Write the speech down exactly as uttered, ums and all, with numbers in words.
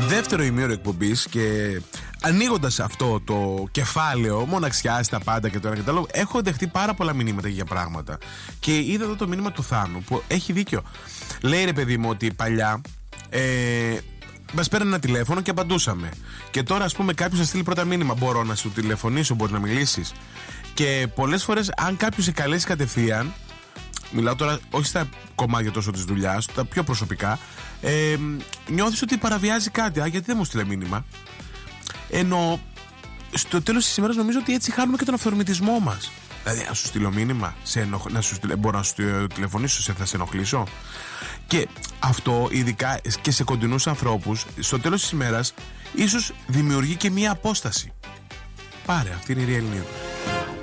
Δεύτερο ημίωρο εκπομπής και ανοίγοντας αυτό το κεφάλαιο, μοναξιά στα πάντα και το ένα και το άλλο, έχω δεχτεί πάρα πολλά μηνύματα για πράγματα. Και είδα εδώ το μήνυμα του Θάνου που έχει δίκιο. Λέει ρε παιδί μου ότι παλιά ε, μας παίρνει ένα τηλέφωνο και απαντούσαμε. Και τώρα, ας πούμε, κάποιος θα στείλει πρώτα μήνυμα: μπορώ να σου τηλεφωνήσω, μπορείς να μιλήσεις. Και πολλές φορές, αν κάποιος σε καλέσει κατευθείαν, μιλάω τώρα όχι στα κομμάτια τόσο της δουλειάς, τα πιο προσωπικά, ε, νιώθεις ότι παραβιάζει κάτι. Α, γιατί δεν μου στείλε μήνυμα. Ενώ στο τέλος της ημέρας νομίζω ότι έτσι χάνουμε και τον αυθορμητισμό μας. Δηλαδή, να σου στείλω μήνυμα, σε ενοχ... να σου στείλω... μπορώ να σου τηλεφωνήσω, σε... θα σε ενοχλήσω. Και αυτό, ειδικά και σε κοντινούς ανθρώπους, στο τέλος της ημέρας, ίσως δημιουργεί και μία απόσταση. Πάρε, αυτή είναι η Real News.